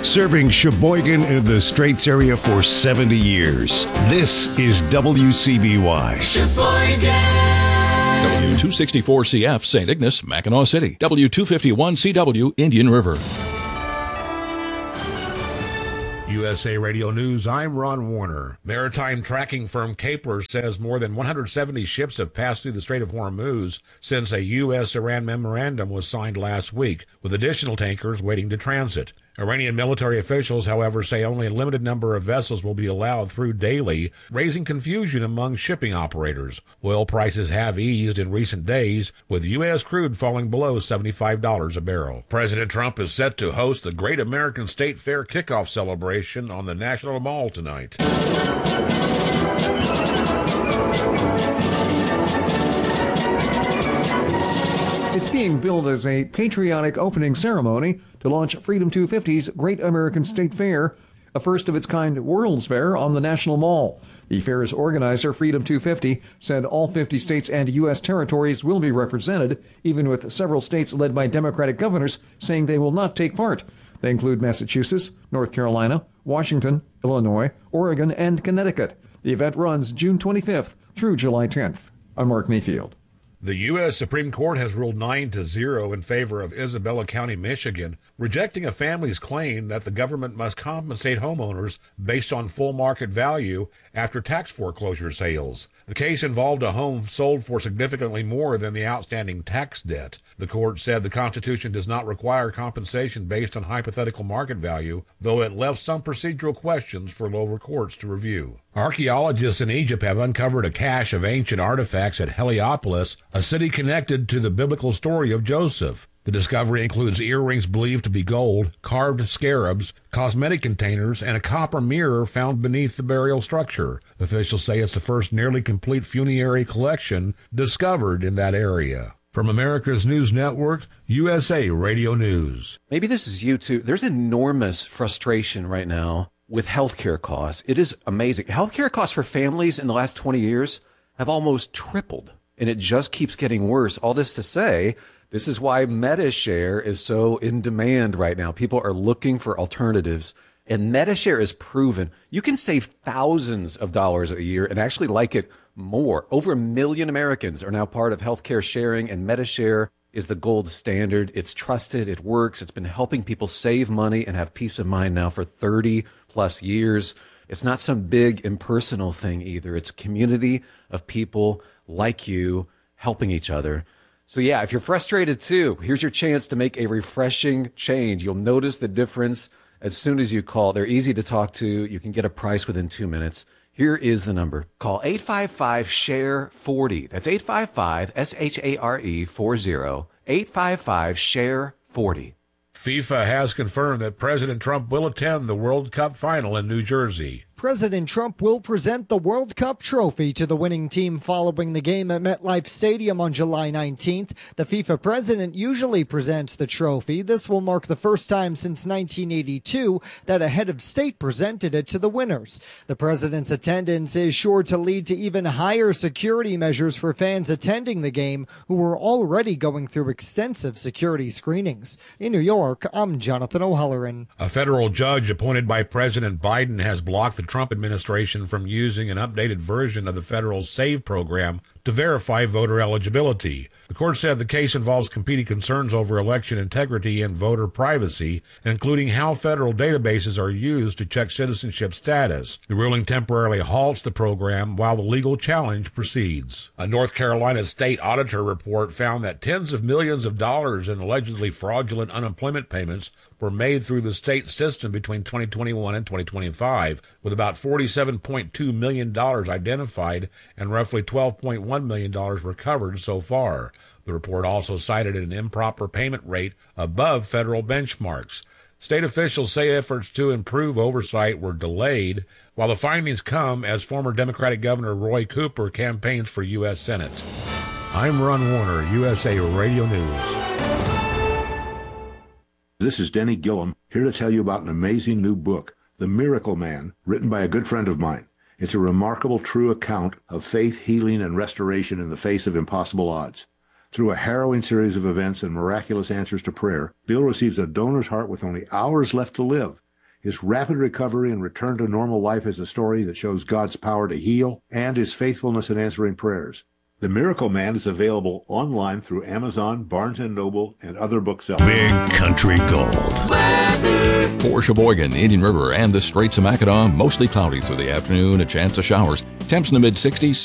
Serving Sheboygan and the Straits area for 70 years. This is WCBY. Sheboygan. W264CF, St. Ignace, Mackinac City. W251CW, Indian River. USA Radio News, I'm Ron Warner. Maritime tracking firm Capler says more than 170 ships have passed through the Strait of Hormuz since a U.S.-Iran memorandum was signed last week, with additional tankers waiting to transit. Iranian military officials, however, say only a limited number of vessels will be allowed through daily, raising confusion among shipping operators. Oil prices have eased in recent days, with U.S. crude falling below $75 a barrel. President Trump is set to host the Great American State Fair kickoff celebration on the National Mall tonight. It's being billed as a patriotic opening ceremony to launch Freedom 250's Great American State Fair, a first-of-its-kind World's Fair on the National Mall. The fair's organizer, Freedom 250, said all 50 states and U.S. territories will be represented, even with several states led by Democratic governors saying they will not take part. They include Massachusetts, North Carolina, Washington, Illinois, Oregon, and Connecticut. The event runs June 25th through July 10th. I'm Mark Mayfield. The U.S. Supreme Court has ruled 9-0 in favor of Isabella County, Michigan, rejecting a family's claim that the government must compensate homeowners based on full market value after tax foreclosure sales. The case involved a home sold for significantly more than the outstanding tax debt. The court said the Constitution does not require compensation based on hypothetical market value, though it left some procedural questions for lower courts to review. Archaeologists in Egypt have uncovered a cache of ancient artifacts at Heliopolis, a city connected to the biblical story of Joseph. The discovery includes earrings believed to be gold, carved scarabs, cosmetic containers, and a copper mirror found beneath the burial structure. Officials say it's the first nearly complete funerary collection discovered in that area. From America's News Network, USA Radio News. Maybe this is you too. There's enormous frustration right now with healthcare costs. It is amazing. Healthcare costs for families in the last 20 years have almost tripled, and it just keeps getting worse. All this to say, this is why MediShare is so in demand right now. People are looking for alternatives, and MediShare is proven. You can save thousands of dollars a year and actually like it more. Over 1 million Americans are now part of healthcare sharing, and MediShare is the gold standard. It's trusted. It works. It's been helping people save money and have peace of mind now for 30 plus years. It's not some big impersonal thing either. It's a community of people like you helping each other. So yeah, if you're frustrated too, here's your chance to make a refreshing change. You'll notice the difference as soon as you call. They're easy to talk to. You can get a price within 2 minutes. Here is the number. Call 855-SHARE-40. That's 855-SHARE-40. 855-SHARE-40. FIFA has confirmed that President Trump will attend the World Cup final in New Jersey. President Trump will present the World Cup trophy to the winning team following the game at MetLife Stadium on July 19th. The FIFA president usually presents the trophy. This will mark the first time since 1982 that a head of state presented it to the winners. The president's attendance is sure to lead to even higher security measures for fans attending the game who were already going through extensive security screenings. In New York, I'm Jonathan O'Halloran. A federal judge appointed by President Biden has blocked the Trump administration from using an updated version of the federal SAVE program to verify voter eligibility. The court said the case involves competing concerns over election integrity and voter privacy, including how federal databases are used to check citizenship status. The ruling temporarily halts the program while the legal challenge proceeds. A North Carolina state auditor report found that tens of millions of dollars in allegedly fraudulent unemployment payments were made through the state system between 2021 and 2025, with about $47.2 million identified and roughly $12.1 million recovered so far. The report also cited an improper payment rate above federal benchmarks. State officials say efforts to improve oversight were delayed, while the findings come as former Democratic Governor Roy Cooper campaigns for U.S. Senate. I'm Ron Warner, USA Radio News. This is Denny Gillum, here to tell you about an amazing new book, The Miracle Man, written by a good friend of mine. It's a remarkable, true account of faith, healing, and restoration in the face of impossible odds. Through a harrowing series of events and miraculous answers to prayer, Bill receives a donor's heart with only hours left to live. His rapid recovery and return to normal life is a story that shows God's power to heal and his faithfulness in answering prayers. The Miracle Man is available online through Amazon, Barnes & Noble, and other booksellers. Big Country Gold. For Sheboygan, Indian River, and the Straits of Mackinac, mostly cloudy through the afternoon, a chance of showers. Temps in the mid-60s.